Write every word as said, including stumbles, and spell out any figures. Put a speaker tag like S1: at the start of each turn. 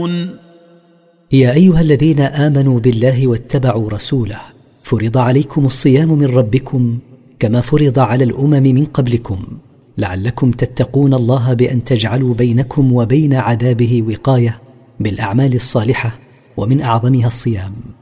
S1: تعلمون.
S2: يا أيها الذين آمنوا بالله واتبعوا رسوله فرض عليكم الصيام من ربكم كما فرض على الأمم من قبلكم لعلكم تتقون الله بأن تجعلوا بينكم وبين عذابه وقاية بالأعمال الصالحة، ومن أعظمها الصيام.